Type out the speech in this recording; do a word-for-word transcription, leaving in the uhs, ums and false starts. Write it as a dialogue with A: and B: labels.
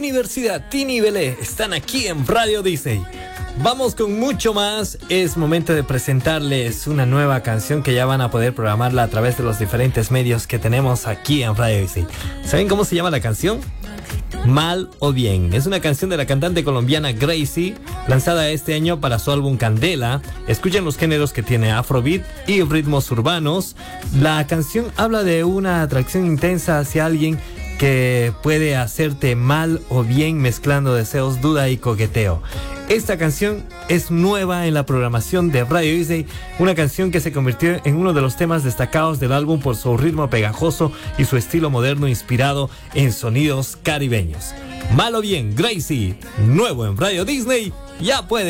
A: Universidad Tini Belé están aquí en Radio Disney. Vamos con mucho más. Es momento de presentarles una nueva canción que ya van a poder programarla a través de los diferentes medios que tenemos aquí en Radio Disney. ¿Saben cómo se llama la canción? Mal o Bien. Es una canción de la cantante colombiana Gracie, lanzada este año para su álbum Candela. Escuchen los géneros que tiene: afrobeat y ritmos urbanos. La canción habla de una atracción intensa hacia alguien que puede hacerte mal o bien, mezclando deseos, duda y coqueteo. Esta canción es nueva en la programación de Radio Disney, una canción que se convirtió en uno de los temas destacados del álbum por su ritmo pegajoso y su estilo moderno inspirado en sonidos caribeños. Mal o Bien, Gracie, nuevo en Radio Disney, ya puede